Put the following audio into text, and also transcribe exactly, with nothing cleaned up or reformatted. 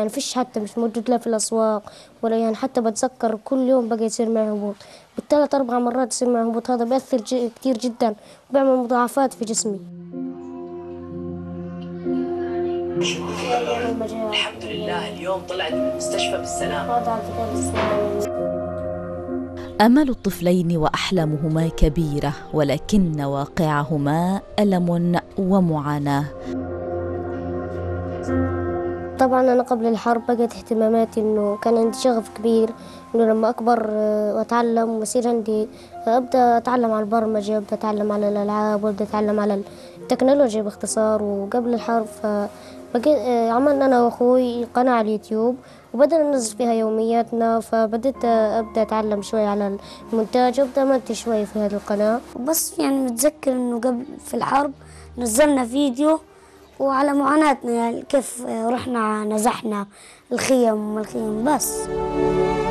يعني فيش، حتى مش موجود لا في الأسواق ولا، يعني حتى بتذكر كل يوم بقى يصير معي هبوط بالثلاث أربع مرات يصير معي هبوط. هذا بيأثر ج- كتير جدا وبيعمل مضاعفات في جسمي. الحمد لله اليوم طلعت من المستشفى بالسلامة. هذا على فكرة السلام. آمال الطفلين وأحلامهما كبيرة، ولكن واقعهما ألم ومعاناة. طبعا أنا قبل الحرب بقت اهتماماتي إنه كان عندي شغف كبير إنه لما أكبر آه، وأتعلم ويصير عندي آه، أبدأ أتعلم على البرمجة، أبدأ أتعلم على الألعاب، وأبدأ أتعلم على التكنولوجيا باختصار. وقبل الحرب فبقيت آه، عملنا أنا وأخوي قناة على اليوتيوب وبدأنا ننزل فيها يومياتنا. فبدأت آه، أبدأ أتعلم شوي على المونتاج وأبدأ أمنتج شوي في هذه القناة. بس يعني متذكر إنه قبل في الحرب نزلنا فيديو وعلى معاناتنا، يعني كيف رحنا نزحنا الخيم الخيم بس.